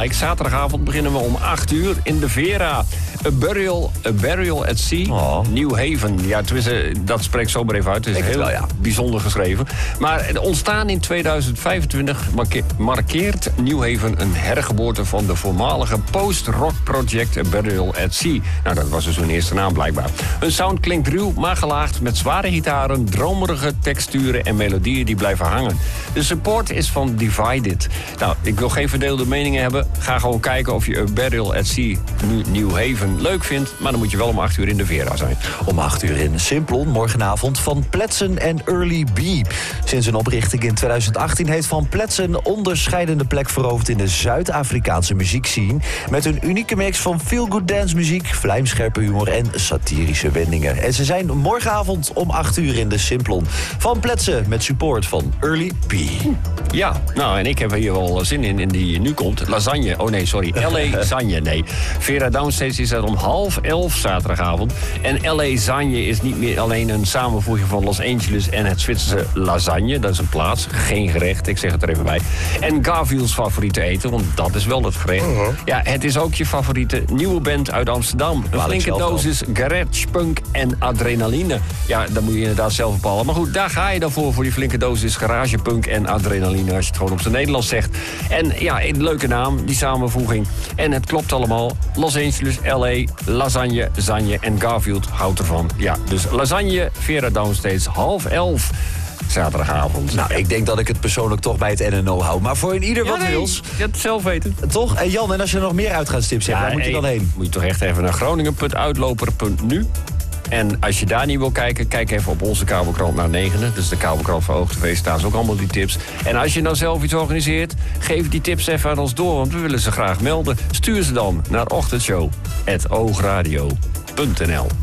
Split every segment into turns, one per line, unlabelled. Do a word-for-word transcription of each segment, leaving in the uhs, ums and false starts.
gelijk. Zaterdagavond beginnen we om acht uur in de Vera. A Burial, A Burial at Sea, oh. New Haven. Ja, dat spreekt zo maar even uit. Het is heel wel, ja. bijzonder geschreven. Maar ontstaan in tweeduizend vijfentwintig markeert New Haven een hergeboorte van de voormalige post-rock project A Burial at Sea. Nou, dat was dus hun eerste naam blijkbaar. Hun sound klinkt ruw, maar gelaagd met zware gitaren, dromerige texturen en melodieën die blijven hangen. De support is van Divided. Nou, ik wil geen verdeelde meningen hebben. Ga gewoon kijken of je A Burial at Sea New Haven leuk vindt, maar dan moet je wel om acht uur in de Vera zijn.
Om acht uur in Simplon, morgenavond Van Pletsen en Early B. Sinds een oprichting in tweeduizend achttien heeft Van Pletsen een onderscheidende plek veroverd in de Zuid-Afrikaanse muziekscene. Met hun unieke mix van feel-good dance muziek, vlijmscherpe humor en satirische wendingen. En ze zijn morgenavond om acht uur in de Simplon. Van Pletsen met support van Early B.
Ja, nou en ik heb hier wel zin in, in die nu komt. Lasagne, oh nee, sorry, L A Zagne, nee. Vera Downstage is er om half elf zaterdagavond. En L A Zagne is niet meer alleen een samenvoeging van Los Angeles en het Zwitserse lasagne. Dat is een plaats, geen gerecht, ik zeg het er even bij. En Garfield's favoriete eten, want dat is wel het gerecht. Uh-huh. Ja, het is ook je favoriete nieuwe band uit Amsterdam. Een flinke dosis garage, punk en adrenaline. Ja, dat moet je inderdaad zelf bepalen. Maar goed, daar ga je dan voor, voor die flinke dosis garage, punk en adrenaline, als je het gewoon op zijn Nederlands zegt. En ja, een leuke naam, die samenvoeging. En het klopt allemaal. Los Angeles, L A, lasagne, Zagne en Garfield houdt ervan. Ja, dus lasagne, Vera Downstage, half elf. Zaterdagavond.
Nou, ik denk dat ik het persoonlijk toch bij het N N O hou. Maar voor in ieder
ja,
wat
nee,
wils.
Je het zelf weten.
Toch? En Jan, en als je er nog meer uitgaanstips hebt, ja, waar moet je dan heen?
Moet je toch echt even naar groningen punt uitloper punt nu. En als je daar niet wil kijken, kijk even op onze kabelkrant naar negenen. Dus de kabelkrant van OogTV staan ze ook allemaal die tips. En als je nou zelf iets organiseert, geef die tips even aan ons door. Want we willen ze graag melden. Stuur ze dan naar ochtendshow at oogradio punt n l.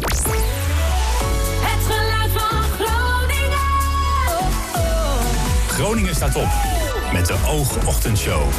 Groningen staat op met de Oogochtendshow.